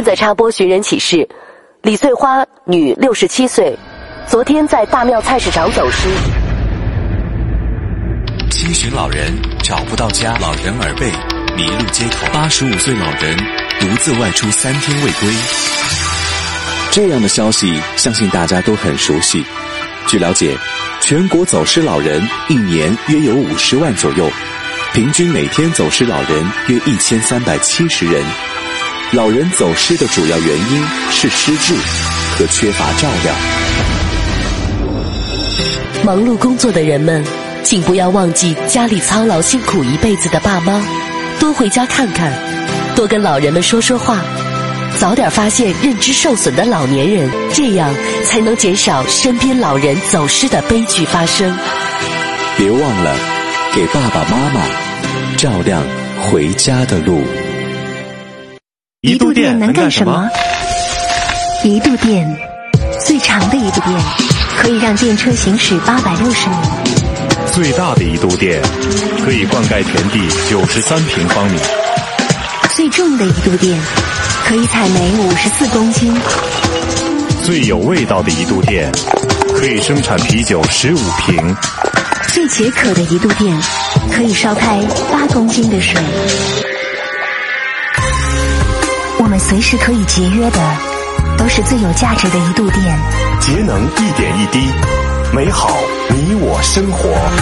在插播寻人启事，李穗花，女，67岁，昨天在大庙菜市场走失。 七旬老人找不到家，老人耳背，迷路街头。85岁老人独自外出3天未归。 这样的消息，相信大家都很熟悉。据了解，全国走失老人一年约有50万左右，平均每天走失老人约1370人。老人走失的主要原因是失智和缺乏照料。 忙碌工作的人们，请不要忘记家里操劳辛苦一辈子的爸妈，多回家看看，多跟老人们说说话，早点发现认知受损的老年人，这样才能减少身边老人走失的悲剧发生。 别忘了给爸爸妈妈照亮回家的路。 一度电能干什么？一度电，最长的一度电可以让电车行驶860米， 最大的一度电可以灌溉田地93平方米， 最重的一度电可以采煤54公斤， 最有味道的一度电可以生产啤酒15瓶， 最解渴的一度电可以烧开8公斤的水。我们随时可以节约的，都是最有价值的一度电。 节能1点1滴，美好你我生活。